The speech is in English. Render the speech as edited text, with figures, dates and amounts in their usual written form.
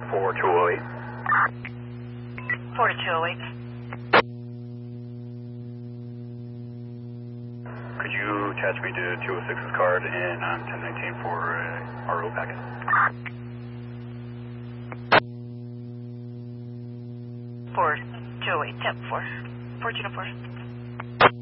4208. 4208. Could you attach me to 206's card and 1019 for RO packet? 4208, 10-4. 1404.